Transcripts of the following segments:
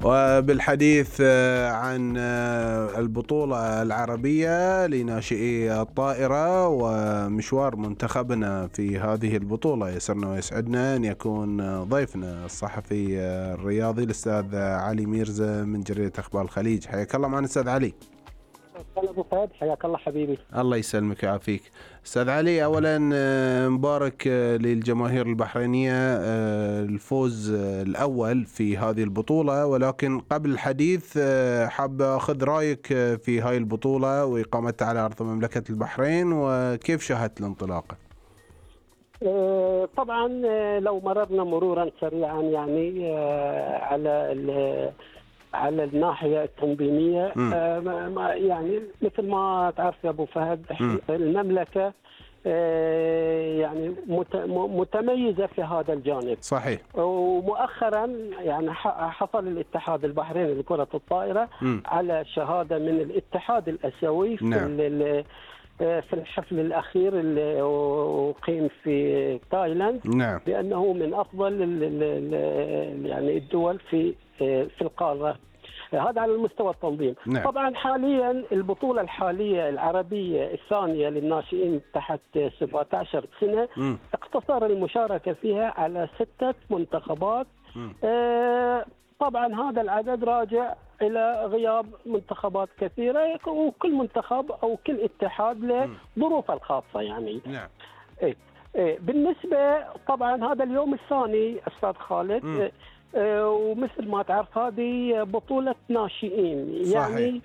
وبالحديث عن البطولة العربية لناشئي الطائرة ومشوار منتخبنا في هذه البطولة، يسرنا ويسعدنا أن يكون ضيفنا الصحفي الرياضي الأستاذ علي ميرزا من جريدة أخبار الخليج. حياك الله معنا أستاذ علي. هلا ابو فهد، حياك الله حبيبي. الله يسلمك ويعافيك. استاذ علي، اولا مبارك للجماهير البحرينيه الفوز الاول في هذه البطوله، ولكن قبل الحديث حاب اخذ رايك في هاي البطوله واقامتها على ارض مملكه البحرين، وكيف شاهدت الانطلاقه؟ طبعا لو مررنا مرورا سريعا يعني على الناحية التنظيمية، يعني مثل ما تعرف يا أبو فهد، المملكة يعني متميزة في هذا الجانب. صحيح. ومؤخرا يعني حصل الاتحاد البحريني لكرة الطائرة على شهادة من الاتحاد الآسيوي في الحفل الأخير اللي أقيم في تايلاند، نعم، بأنه من أفضل يعني الدول في القارة. هذا على المستوى التنظيم. نعم. طبعا حاليا البطولة الحالية العربية الثانية للناشئين تحت 17 سنة اقتصر المشاركة فيها على 6 منتخبات. طبعا هذا العدد راجع إلى غياب منتخبات كثيرة، وكل منتخب أو كل اتحاد له ظروفه الخاصة يعني. نعم. بالنسبة طبعا هذا اليوم الثاني أستاذ خالد، ومثل ما تعرف هذه بطولة ناشئين. صحيح. يعني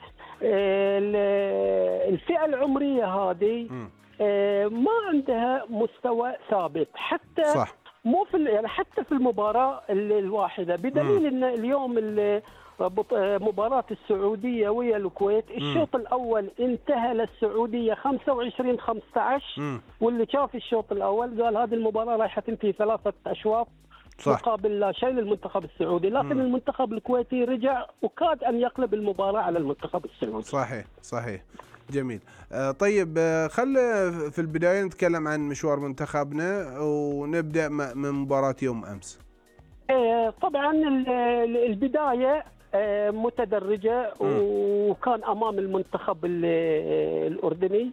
الفئة العمرية هذه ما عندها مستوى ثابت، حتى صح. مو في يعني حتى في المباراة الواحدة، بدليل ان اليوم مباراة السعودية ويا الكويت الشوط الأول انتهى للسعودية 25-15، واللي شاف الشوط الأول قال هذه المباراة رايحة تنتهي 3 أشواط مقابل لا شيء للمنتخب السعودي، لكن المنتخب الكويتي رجع وكاد أن يقلب المباراة على المنتخب السعودي. صحيح صحيح. جميل. طيب خلينا في البداية نتكلم عن مشوار منتخبنا ونبدأ من مباراة يوم أمس. طبعا البداية متدرجة، وكان أمام المنتخب الأردني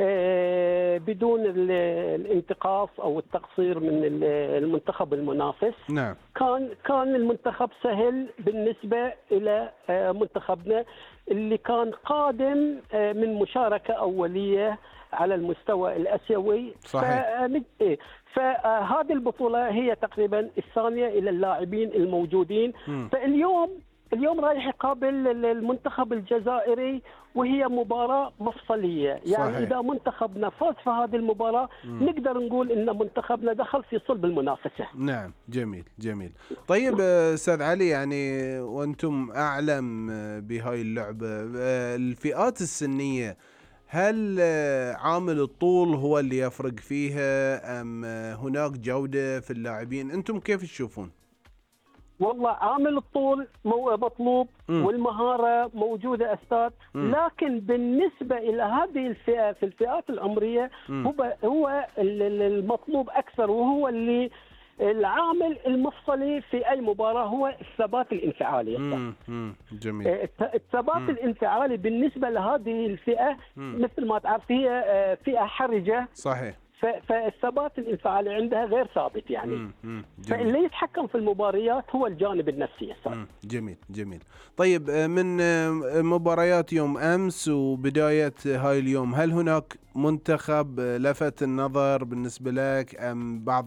بدون الانتقاص أو التقصير من المنتخب المنافس. نعم. كان المنتخب سهل بالنسبة إلى منتخبنا اللي كان قادم من مشاركة أولية على المستوى الآسيوي. صحيح. فهذه البطولة هي تقريبا الثانية إلى اللاعبين الموجودين. فاليوم رايح يقابل المنتخب الجزائري، وهي مباراة مفصلية. يعني صحيح. إذا منتخبنا فاز في هذه المباراة نقدر نقول إن منتخبنا دخل في صلب المنافسة. نعم. جميل جميل. طيب أستاذ علي، يعني وأنتم أعلم بهاي اللعبة، الفئات السنية هل عامل الطول هو اللي يفرق فيها أم هناك جودة في اللاعبين؟ أنتم كيف تشوفون؟ والله عامل الطول مطلوب والمهارة موجودة أستاذ، لكن بالنسبة إلى هذه الفئة في الفئات العمرية هو المطلوب أكثر، وهو اللي العامل المفصلي في أي مباراة هو الثبات الانفعالي. جميل. الثبات الانفعالي بالنسبة لهذه الفئة مثل ما تعرف هي فئة حرجة. صحيح. فالثبات الانفعالي عندها غير ثابت يعني. فاللي يتحكم في المباريات هو الجانب النفسي. جميل جميل. طيب من مباريات يوم أمس وبداية هاي اليوم، هل هناك منتخب لفت النظر بالنسبة لك أم بعض